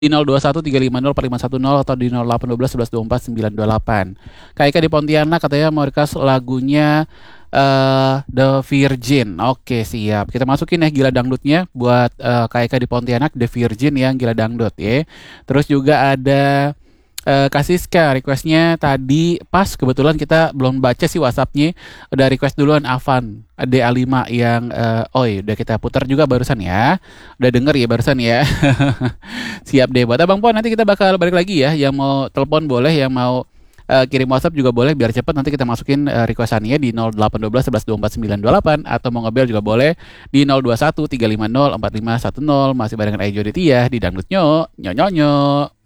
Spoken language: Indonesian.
di 0213504510 atau di 0812 1124 928. Kak Ika di Pontianak katanya mau request lagunya The Virgin. Oke, siap. Kita masukin ya gila dangdutnya buat Kak Ika di Pontianak, The Virgin yang gila dangdut ya. Terus juga ada Kak Siska requestnya tadi pas kebetulan kita belum baca sih WhatsAppnya, udah request duluan Avan DA5 yang udah kita putar juga barusan ya, udah denger ya barusan ya. Siap deh buat Abang Pon, nanti kita bakal balik lagi ya, yang mau telepon boleh, yang mau kirim WhatsApp juga boleh biar cepet nanti kita masukin requestannya di 0812 1124 928 atau mau ngebel juga boleh di 021 350 4510. Masih barengan Ayo Jodetia di Dangdut Nyo Nyo Nyo Nyo.